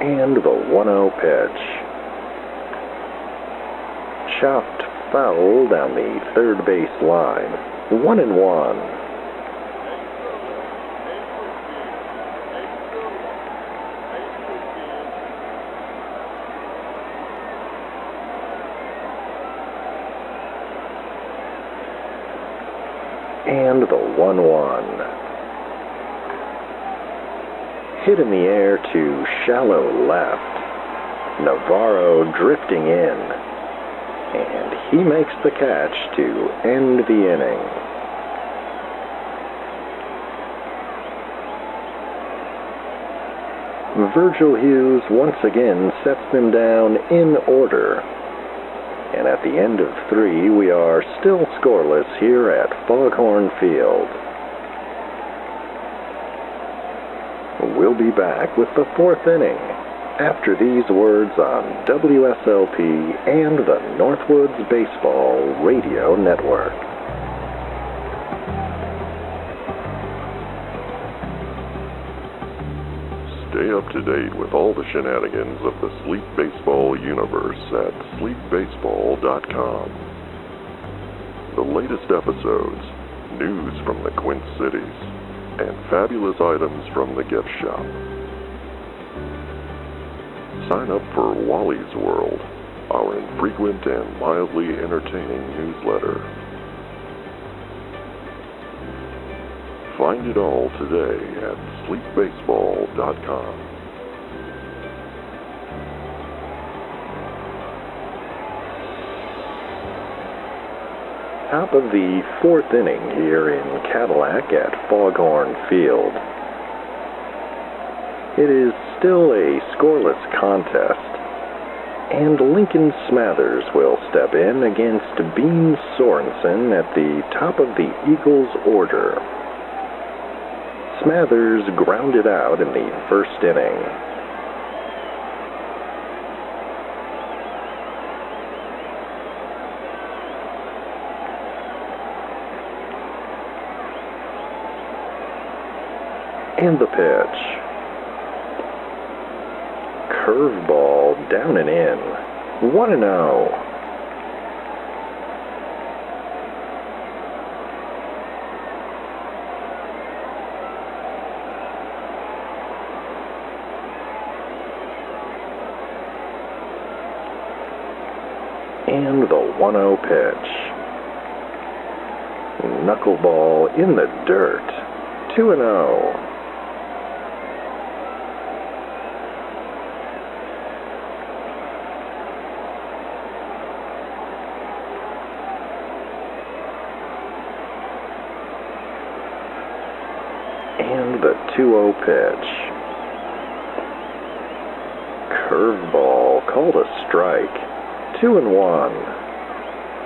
And the 1-0 pitch. Chopped foul down the third base line. 1-1. And the 1-1. Hit in the air to shallow left. Navarro drifting in. And he makes the catch to end the inning. Virgil Hughes once again sets them down in order. And at the end of 3, we are still scoreless here at Foghorn Field. We'll be back with the 4th inning after these words on WSLP and the Northwoods Baseball Radio Network. Stay up to date with all the shenanigans of the Sleep Baseball universe at sleepbaseball.com. The latest episodes, news from the Quint Cities, and fabulous items from the gift shop. Sign up for Wally's World, our infrequent and mildly entertaining newsletter. Find it all today at sleepbaseball.com. Top of the 4th inning here in Cadillac at Foghorn Field. It is still a scoreless contest, and Lincoln Smathers will step in against Beam Sorensen at the top of the Eagles' order. Smathers grounded out in the 1st inning. And the pitch. Curveball down and in. 1-0. And the 1-0 pitch. Knuckleball in the dirt. 2-0. And the 2-0 pitch. Curveball called a strike. 2-1.